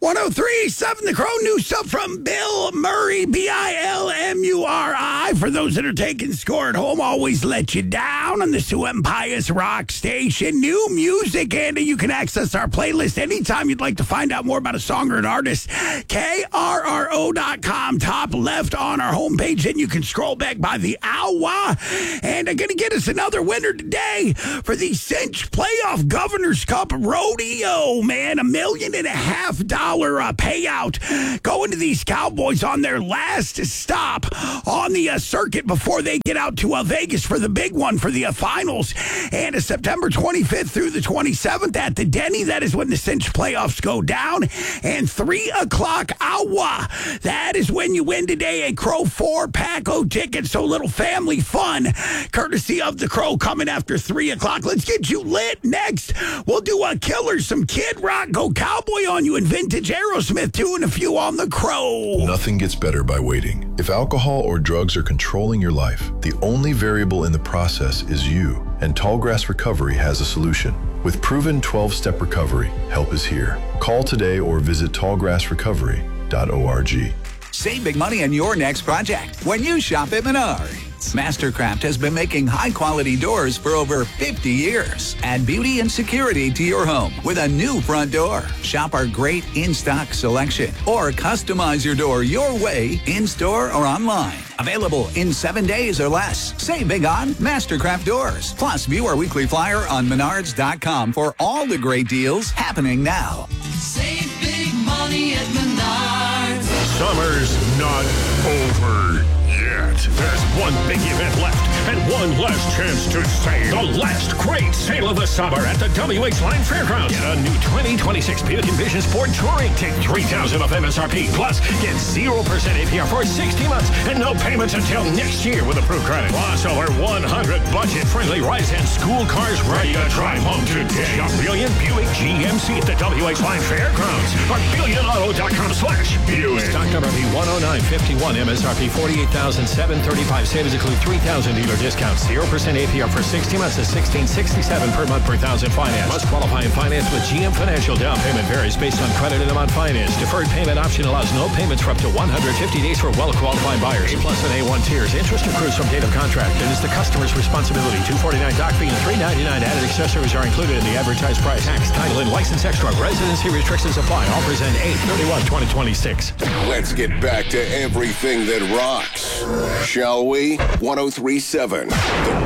103.7 The Crow. New stuff from Bill Murray, Bilmuri. For those that are taking score at home, always let you down on the Sue Pius Rock Station. New music, and you can access our playlist anytime you'd like to find out more about a song or an artist. KRRO.com, top left on our homepage, and you can scroll back by the hour. And I'm going to get us another winner today for the Cinch Playoff Governor's Cup Rodeo, man. $1.5 million payout going to these Cowboys on their last stop on the circuit before they get out to Vegas for the big one for the finals. And September 25th through the 27th at the Denny. That is when the Cinch playoffs go down. And 3 o'clock hour, that is when you win today a Crow 4-pack-o ticket. So little family fun courtesy of the Crow coming after 3 o'clock. Let's get you lit. Next, we'll do a killer, some Kid Rock, go Cowboy on you, and vintage Aerosmith too, and a few on the Crow. Nothing gets better by waiting. If alcohol or drugs are controlling your life, the only variable in the process is you. And Tallgrass Recovery has a solution. With proven 12-step recovery, help is here. Call today or visit tallgrassrecovery.org. Save big money on your next project when you shop at Menards. Mastercraft has been making high-quality doors for over 50 years. Add beauty and security to your home with a new front door. Shop our great in-stock selection or customize your door your way in-store or online. Available in 7 days or less. Save big on Mastercraft doors. Plus, view our weekly flyer on Menards.com for all the great deals happening now. Save big money at Menards. Summer's not over yet. There's one big event left and one last chance to save. The last great sale of the summer at the WH Line Fairgrounds. Get a new 2026 Buick Envision Sport Touring. Take $3,000 off MSRP. Plus, get 0% APR for 60 months and no payments until next year with approved credit. Plus, over 100 budget-friendly rides and school cars ready to drive home today. Shop Billion Buick GMC at the WH Line Fairgrounds or BillionAuto.com/Buick. Stock number B10951, MSRP $48,735. Savings include $3,000 dealer discounts, 0% APR for 60 months is $1,667 per month per thousand finance. Must qualify and finance with GM Financial. Down payment varies based on credit and amount financed. Deferred payment option allows no payments for up to 150 days for well-qualified buyers. A+ and A1 tiers. Interest accrues from date of contract and is the customer's responsibility. $249 doc fee and $399 added accessories are included in the advertised price. Tax, title, and license extra. Residency restrictions apply. Offers end 8/31/2026. Let's get back to everything that rocks, shall we? 103.7 The